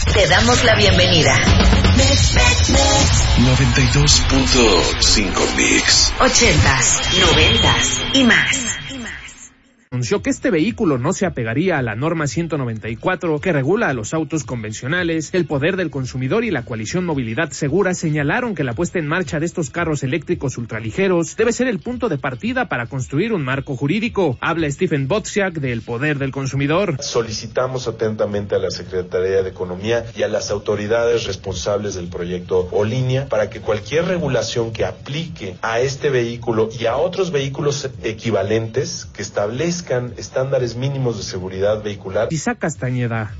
Te damos la bienvenida. 92.5 Mix. 80s, 90s y más. Anunció que este vehículo no se apegaría a la norma 194 que regula a los autos convencionales. El Poder del Consumidor y la coalición Movilidad Segura señalaron que la puesta en marcha de estos carros eléctricos ultraligeros debe ser el punto de partida para construir un marco jurídico. Habla Stephen Botsiak del Poder del Consumidor. Solicitamos atentamente a la Secretaría de Economía y a las autoridades responsables del proyecto O-Línea para que cualquier regulación que aplique a este vehículo y a otros vehículos equivalentes que establezcan estándares mínimos de seguridad vehicular. Isaac Castañeda.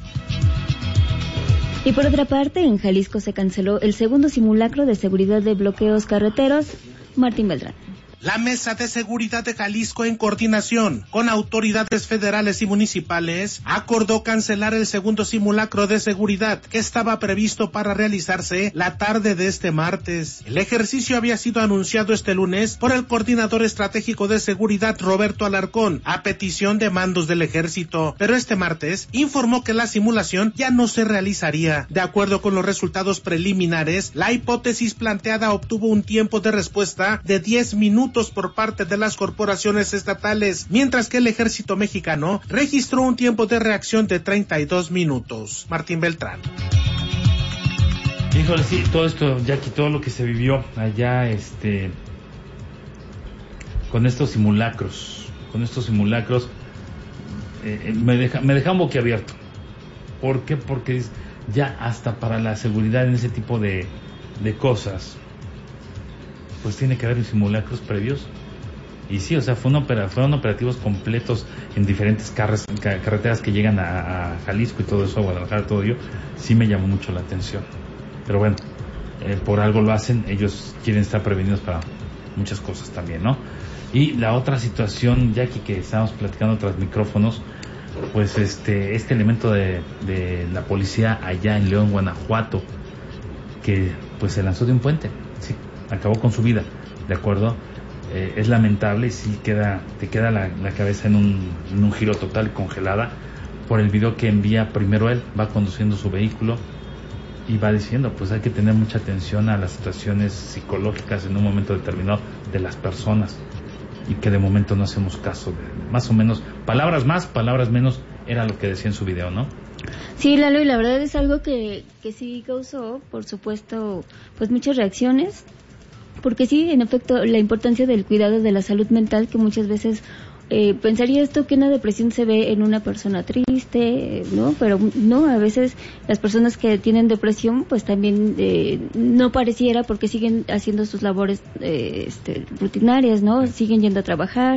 Y por otra parte, en Jalisco se canceló el segundo simulacro de seguridad de bloqueos carreteros. Martín Beltrán. La Mesa de Seguridad de Jalisco, en coordinación con autoridades federales y municipales, acordó cancelar el segundo simulacro de seguridad que estaba previsto para realizarse la tarde de este martes. El ejercicio había sido anunciado este lunes por el coordinador estratégico de seguridad, Roberto Alarcón, a petición de mandos del ejército, pero este martes informó que la simulación ya no se realizaría. De acuerdo con los resultados preliminares, la hipótesis planteada obtuvo un tiempo de respuesta de 10 minutos por parte de las corporaciones estatales, mientras que el ejército mexicano registró un tiempo de reacción de 32 minutos. Martín Beltrán. Híjole, sí, todo esto, Jackie, todo lo que se vivió allá, con estos simulacros, me deja un boquiabierto. ¿Por qué? Porque ya hasta para la seguridad en ese tipo de cosas, pues tiene que haber simulacros previos. Y sí, o sea, fueron operativos completos en diferentes carreteras que llegan a Jalisco y todo eso, a Guadalajara, todo ello. Sí me llamó mucho la atención. Pero bueno, por algo lo hacen, ellos quieren estar prevenidos para muchas cosas también, ¿no? Y la otra situación, Jackie, que estábamos platicando tras micrófonos, pues este elemento de la policía allá en León, Guanajuato, que pues se lanzó de un puente, sí, acabó con su vida, ¿de acuerdo? Es lamentable y sí te queda la cabeza en un giro total, congelada, por el video que envía primero él, va conduciendo su vehículo y va diciendo, pues hay que tener mucha atención a las situaciones psicológicas en un momento determinado de las personas, y que de momento no hacemos caso, más o menos, palabras más, palabras menos, era lo que decía en su video, ¿no? Sí, Lalo, y la verdad es algo que sí causó, por supuesto, pues muchas reacciones, porque sí, en efecto, la importancia del cuidado de la salud mental, que muchas veces pensaría esto que una depresión se ve en una persona triste, ¿no? Pero no, a veces las personas que tienen depresión, pues también no pareciera, porque siguen haciendo sus labores rutinarias, ¿no? Siguen yendo a trabajar,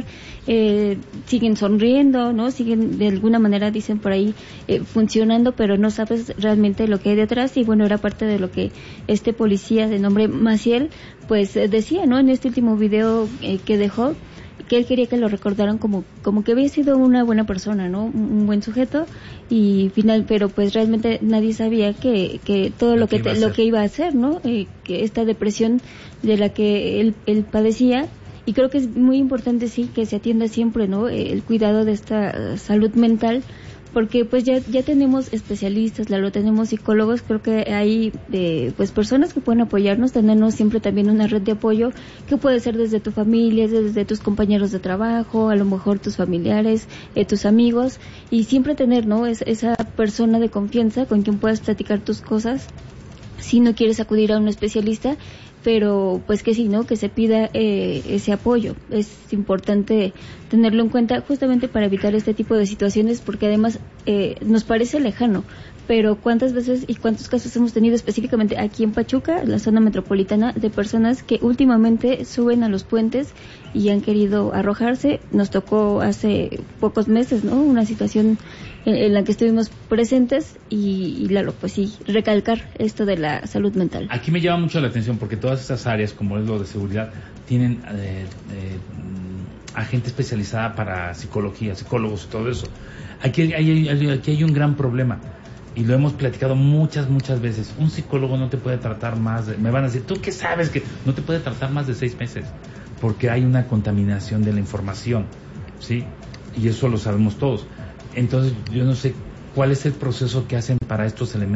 siguen sonriendo, ¿no? Siguen de alguna manera, dicen por ahí, funcionando, pero no sabes realmente lo que hay detrás. Y bueno, era parte de lo que este policía de nombre Maciel, pues decía, ¿no? En este último video que dejó, que él quería que lo recordaran como que había sido una buena persona, ¿no? Un buen sujeto, y pero pues realmente nadie sabía que todo lo que iba a hacer, ¿no? Que esta depresión de la que él padecía. Y creo que es muy importante, sí, que se atienda siempre, ¿no? El cuidado de esta salud mental, porque pues ya tenemos especialistas, tenemos psicólogos. Creo que hay pues personas que pueden apoyarnos, tenernos siempre también una red de apoyo, que puede ser desde tu familia, desde tus compañeros de trabajo, a lo mejor tus familiares, tus amigos, y siempre tener, ¿no? Esa persona de confianza con quien puedas platicar tus cosas, si no quieres acudir a un especialista, pero pues que sí, ¿no? Que se pida ese apoyo. Es importante tenerlo en cuenta justamente para evitar este tipo de situaciones, porque además nos parece lejano, pero cuántas veces y cuántos casos hemos tenido específicamente aquí en Pachuca, en la zona metropolitana, de personas que últimamente suben a los puentes y han querido arrojarse. Nos tocó hace pocos meses, ¿no? Una situación en la que estuvimos presentes, y pues sí, recalcar esto de la salud mental. Aquí me llama mucho la atención porque todas esas áreas, como es lo de seguridad, tienen gente especializada para psicología, psicólogos y todo eso. Aquí hay un gran problema, y lo hemos platicado muchas veces. Un psicólogo no te puede tratar me van a decir, ¿tú qué sabes? Que no te puede tratar más de 6 meses, porque hay una contaminación de la información, ¿sí? Y eso lo sabemos todos. Entonces, yo no sé cuál es el proceso que hacen para estos elementos